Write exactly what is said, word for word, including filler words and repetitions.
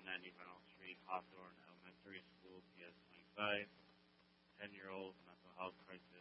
ninety Reynolds Street, Hawthorne Elementary School, P S twenty-five. ten-year-old mental health crisis